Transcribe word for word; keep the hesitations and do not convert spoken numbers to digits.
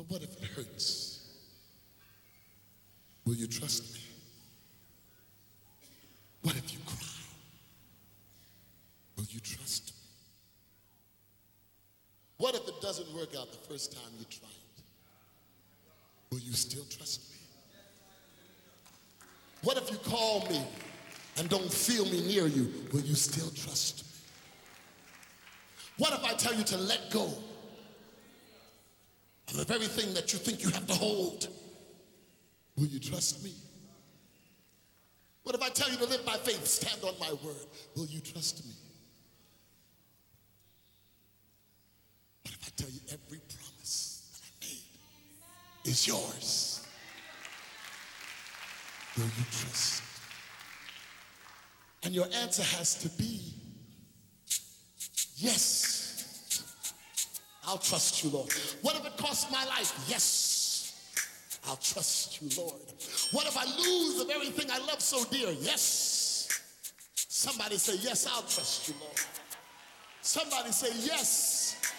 But what if it hurts? Will you trust me? What if you cry? Will you trust me? What if it doesn't work out the first time you try it? Will you still trust me? What if you call me and don't feel me near you? Will you still trust me? What if I tell you to let go of the very thing that you think you have to hold? Will you trust me? What if I tell you to live by faith, stand on my word? Will you trust me? What if I tell you every promise that I made is yours? Will you trust? And your answer has to be yes. I'll trust you, Lord. What if it costs my life? Yes, I'll trust you, Lord. What if I lose the very thing I love so dear? Yes. Somebody say, yes, I'll trust you, Lord. Somebody say, yes,